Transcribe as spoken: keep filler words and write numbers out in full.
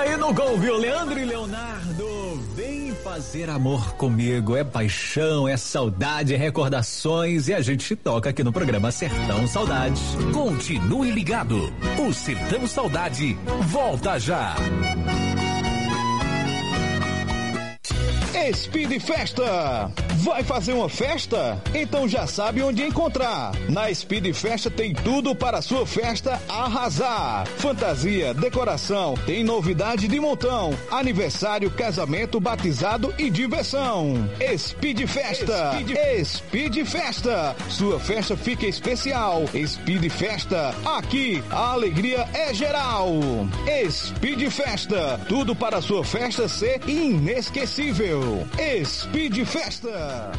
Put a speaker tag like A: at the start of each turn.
A: aí no gol, viu? Leandro e Leonardo, vem fazer amor comigo. É paixão, é saudade, é recordações e a gente toca aqui no programa Sertão Saudade.
B: Continue ligado. O Sertão Saudade volta já.
C: Speed Festa. Vai fazer uma festa? Então já sabe onde encontrar. Na Speed Festa tem tudo para a sua festa arrasar. Fantasia, decoração, tem novidade de montão. Aniversário, casamento, batizado e diversão. Speed Festa. Speed, Speed Festa. Sua festa fica especial. Speed Festa. Aqui a alegria é geral. Speed Festa. Tudo para a sua festa ser inesquecível. Speed Festa.